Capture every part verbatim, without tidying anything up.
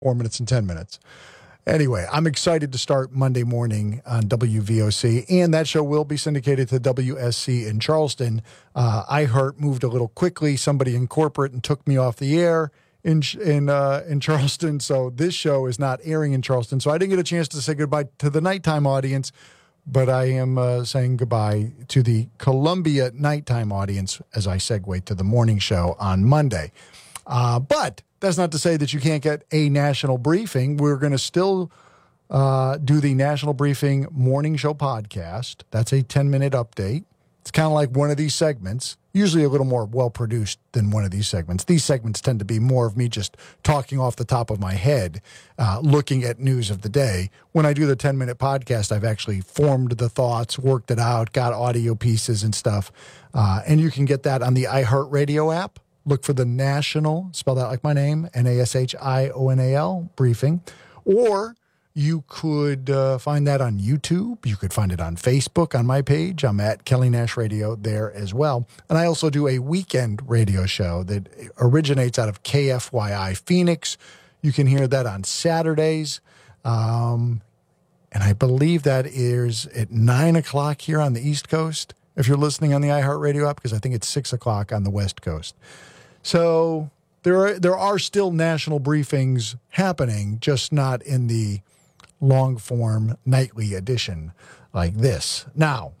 Four minutes and ten minutes. Anyway, I'm excited to start Monday morning on W V O C, and that show will be syndicated to W S C in Charleston. Uh, iHeart moved a little quickly. Somebody in corporate and took me off the air in in uh, in Charleston, so this show is not airing in Charleston. So I didn't get a chance to say goodbye to the nighttime audience, but I am uh, saying goodbye to the Columbia nighttime audience as I segue to the morning show on Monday. Uh, but that's not to say that you can't get a national briefing. We're going to still uh, do the National Briefing Morning Show podcast. That's a ten-minute update. It's kind of like one of these segments, usually a little more well-produced than one of these segments. These segments tend to be more of me just talking off the top of my head, uh, looking at news of the day. When I do the ten-minute podcast, I've actually formed the thoughts, worked it out, got audio pieces and stuff. Uh, and you can get that on the iHeartRadio app. Look for the National, spell that like my name, N A S H I O N A L, briefing. Or you could uh, find that on YouTube. You could find it on Facebook on my page. I'm at Kelly Nash Radio there as well. And I also do a weekend radio show that originates out of K F Y I Phoenix. You can hear that on Saturdays. Um, and I believe that is at nine o'clock here on the East Coast, if you're listening on the iHeartRadio app, because I think it's six o'clock on the West Coast. So there are, there are still national briefings happening, just not in the long-form nightly edition like this. Now,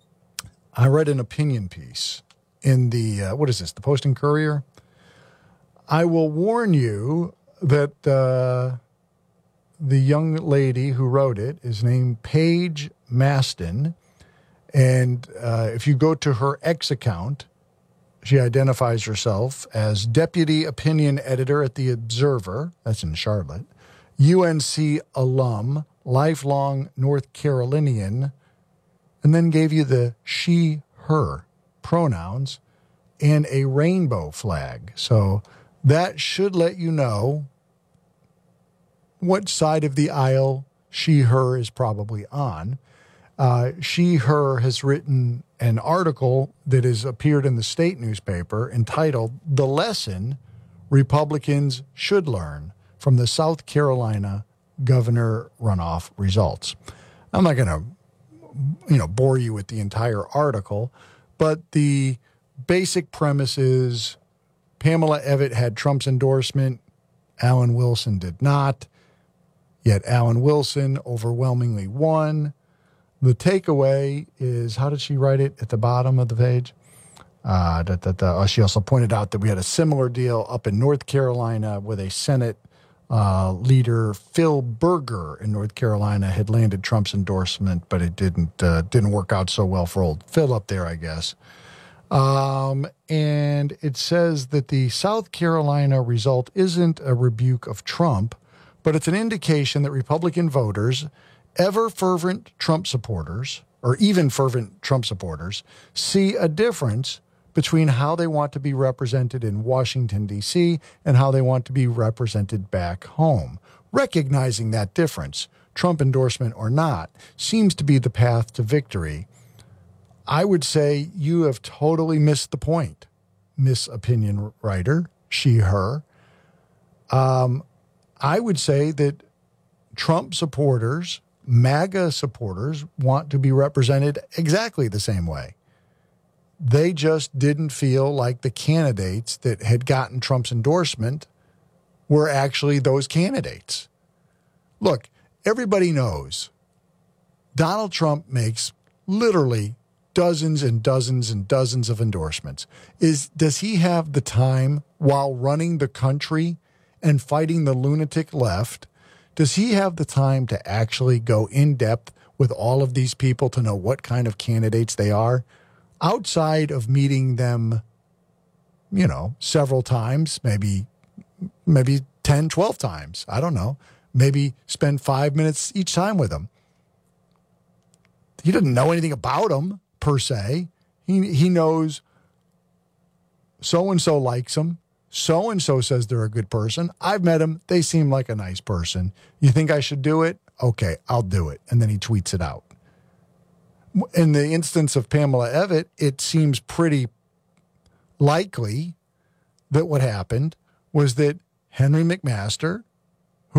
I read an opinion piece in the, uh, what is this, the Post and Courier? I will warn you that uh, the young lady who wrote it is named Paige Maston. And uh, if you go to her X account, she identifies herself as Deputy Opinion Editor at The Observer. That's in Charlotte. U N C alum, lifelong North Carolinian, and then gave you the she, her pronouns and a rainbow flag. So that should let you know what side of the aisle she, her is probably on. Uh, she, her has written an article that has appeared in the state newspaper entitled The Lesson Republicans Should Learn from the South Carolina Governor Runoff Results. I'm not going to, you know, bore you with the entire article, but the basic premise is Pamela Evitt had Trump's endorsement. Alan Wilson did not, yet Alan Wilson overwhelmingly won. The takeaway is, how did she write it at the bottom of the page? Uh, that, that, uh, she also pointed out that we had a similar deal up in North Carolina with a Senate uh, leader, Phil Berger in North Carolina, had landed Trump's endorsement, but it didn't uh, didn't work out so well for old Phil up there, I guess. Um, and it says that the South Carolina result isn't a rebuke of Trump, but it's an indication that Republican voters, ever fervent Trump supporters, or even fervent Trump supporters, see a difference between how they want to be represented in Washington, D C, and how they want to be represented back home. Recognizing that difference, Trump endorsement or not, seems to be the path to victory. I would say you have totally missed the point, Miss Opinion Writer, she, her. Um, I would say that Trump supporters, MAGA supporters, want to be represented exactly the same way. They just didn't feel like the candidates that had gotten Trump's endorsement were actually those candidates. Look, everybody knows Donald Trump makes literally dozens and dozens and dozens of endorsements. Is does he have the time while running the country and fighting the lunatic left? Does he have the time to actually go in depth with all of these people to know what kind of candidates they are? Outside of meeting them, you know, several times, maybe, maybe ten, twelve times. I don't know. Maybe spend five minutes each time with them. He doesn't know anything about them, per se. He, he knows so-and-so likes him. So-and-so says they're a good person. I've met him. They seem like a nice person. You think I should do it? Okay, I'll do it. And then he tweets it out. In the instance of Pamela Evitt, it seems pretty likely that what happened was that Henry McMaster